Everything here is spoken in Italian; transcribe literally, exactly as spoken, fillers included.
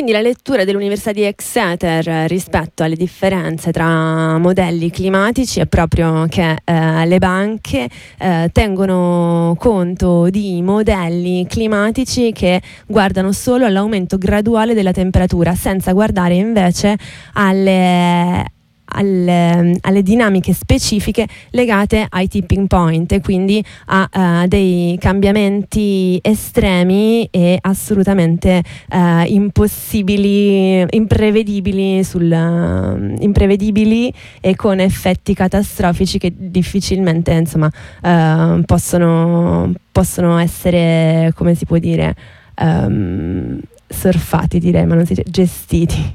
quindi la lettura dell'Università di Exeter rispetto alle differenze tra modelli climatici è proprio che eh, le banche eh, tengono conto di modelli climatici che guardano solo all'aumento graduale della temperatura, senza guardare invece alle Alle, alle dinamiche specifiche legate ai tipping point e quindi a uh, dei cambiamenti estremi e assolutamente uh, impossibili, imprevedibili, sul, uh, imprevedibili e con effetti catastrofici che difficilmente insomma uh, possono, possono essere, come si può dire, um, surfati, direi, ma non si dice gestiti.